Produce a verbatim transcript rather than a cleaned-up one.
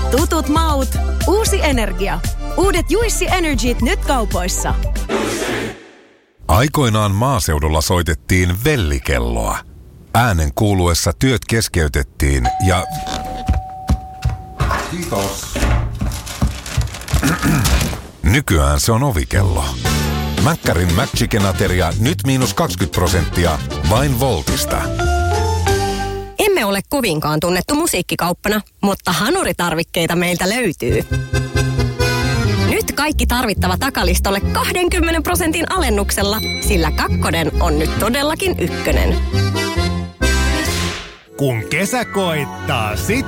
Tutut maut, uusi energia. Uudet Juissi Energyt nyt kaupoissa. Aikoinaan maaseudulla soitettiin vellikelloa. Äänen kuuluessa työt keskeytettiin ja... Kiitos. Nykyään se on ovikello. Mäkkärin McChicken-ateria nyt miinus kaksikymmentä prosenttia vain Voltista. Emme ole kovinkaan tunnettu musiikkikauppana, mutta hanuritarvikkeita meiltä löytyy. Nyt kaikki tarvittava takalistolle kaksikymmentä prosentin alennuksella, sillä kakkonen on nyt todellakin ykkönen. Kun kesä koittaa, sit